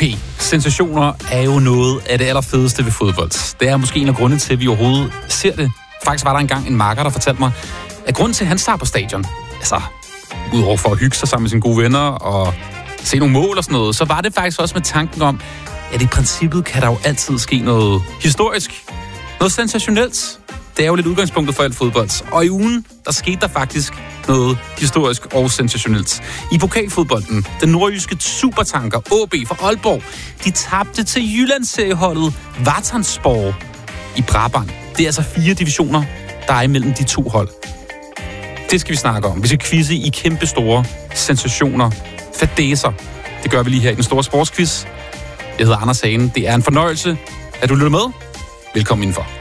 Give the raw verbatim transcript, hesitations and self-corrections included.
Okay, sensationer er jo noget af det allerfedeste ved fodbold. Det er måske en af grundene til, at vi overhovedet ser det. Faktisk var der engang en makker, der fortalte mig, at grunden til, at han starter på stadion, altså udover for at hygge sig sammen med sine gode venner og se nogle mål og sådan noget, så var det faktisk også med tanken om, at i princippet kan der jo altid ske noget historisk, noget sensationelt. Det er jo lidt udgangspunktet for alt fodbold. Og i ugen, der skete der faktisk noget historisk og sensationelt. I pokalfodbolden, den nordjyske supertanker A B fra Aalborg, de tabte til Jyllandsserieholdet Vartonsborg i Brabrand. Det er altså fire divisioner, der er imellem de to hold. Det skal vi snakke om. Vi skal quizze i kæmpe store sensationer, fadæser. Det gør vi lige her i den store sportsquiz. Jeg hedder Anders Hagen. Det er en fornøjelse, at du lytter med. Velkommen indenfor.